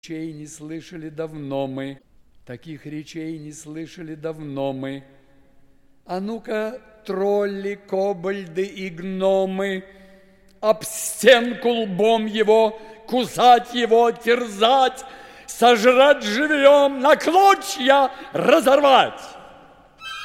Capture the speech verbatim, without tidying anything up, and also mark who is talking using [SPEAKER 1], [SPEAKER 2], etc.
[SPEAKER 1] Речей не слышали давно мы, таких речей не слышали давно мы. А ну-ка, тролли, кобальды и гномы, об стенку лбом его, кусать его, терзать, сожрать живьем, на клочья разорвать.